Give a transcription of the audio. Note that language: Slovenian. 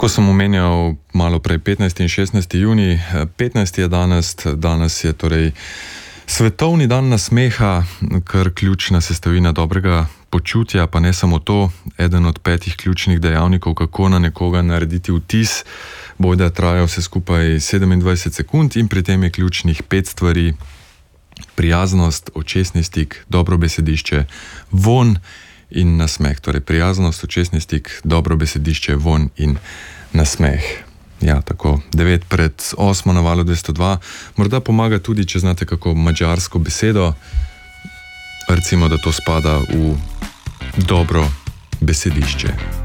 Ko sem omenjal malo prej 15. in 16. junij, 15. je danes je torej svetovni dan nasmeha, kar ključna sestavina dobrega počutja, pa ne samo to, eden od 5 ključnih dejavnikov, kako na nekoga narediti vtis, bojda traja vse skupaj 27 sekund in pri tem je ključnih 5 stvari: prijaznost, očesni stik, dobro besedišče, vonj in nasmeh. Torej prijaznost, očesni stik, dobro besedišče, vonj in nasmeh. Ja, tako, 9 pred 8 na Valu 202. Morda pomaga tudi, če znate kako madžarsko besedo, recimo, da to spada v dobro besedišče.